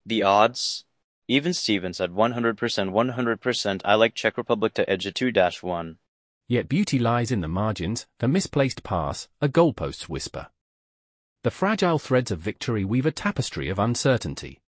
The odds? Even Stevens at 100%, 100%, I like Czech Republic to edge a 2-1. Yet beauty lies in the margins, the misplaced pass, a goalpost's whisper. The fragile threads of victory weave a tapestry of uncertainty.